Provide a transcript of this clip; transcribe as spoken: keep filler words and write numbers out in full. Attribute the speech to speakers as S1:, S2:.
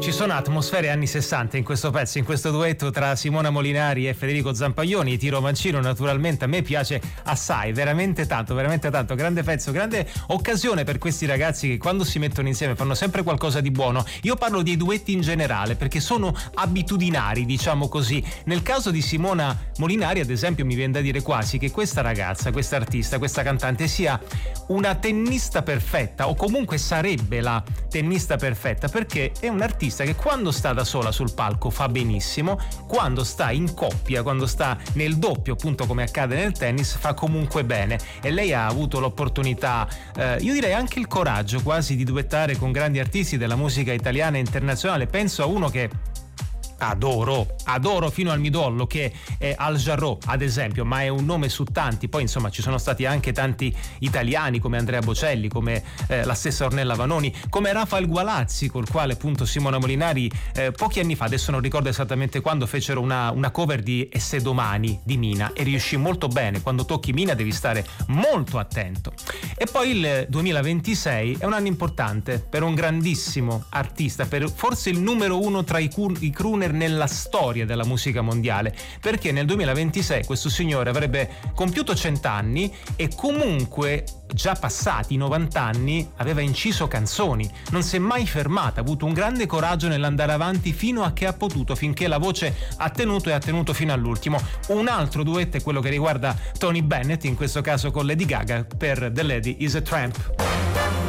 S1: Ci sono atmosfere anni sessanta in questo pezzo, in questo duetto tra Simona Molinari e Federico Zampaglioni. Tiro Mancino naturalmente a me piace assai, veramente tanto, veramente tanto. Grande pezzo, grande occasione per questi ragazzi che quando si mettono insieme fanno sempre qualcosa di buono. Io parlo dei duetti in generale perché sono abitudinari, diciamo così. Nel caso di Simona Molinari, ad esempio, mi viene da dire quasi che questa ragazza, questa artista, questa cantante sia una tennista perfetta, o comunque sarebbe la tennista perfetta, perché è un'artista che quando sta da sola sul palco fa benissimo, quando sta in coppia, quando sta nel doppio, appunto come accade nel tennis, fa comunque bene. E lei ha avuto l'opportunità, eh, io direi anche il coraggio quasi, di duettare con grandi artisti della musica italiana e internazionale. Penso a uno che adoro, adoro fino al midollo, che è Al Jarreau, ad esempio, ma è un nome su tanti. Poi insomma ci sono stati anche tanti italiani come Andrea Bocelli, come eh, la stessa Ornella Vanoni, come Rafael Gualazzi, col quale appunto Simona Molinari eh, pochi anni fa, adesso non ricordo esattamente quando, fecero una, una cover di E se domani di Mina e riuscì molto bene. Quando tocchi Mina devi stare molto attento. E poi il duemilaventisei è un anno importante per un grandissimo artista, per forse il numero uno tra i, cur- i crooner nella storia della musica mondiale, perché nel duemilaventisei questo signore avrebbe compiuto cent'anni e comunque già passati i novanta anni aveva inciso canzoni, non si è mai fermata, ha avuto un grande coraggio nell'andare avanti fino a che ha potuto, finché la voce ha tenuto e ha tenuto fino all'ultimo. Un altro duetto è quello che riguarda Tony Bennett, in questo caso con Lady Gaga, per The Lady is a Tramp.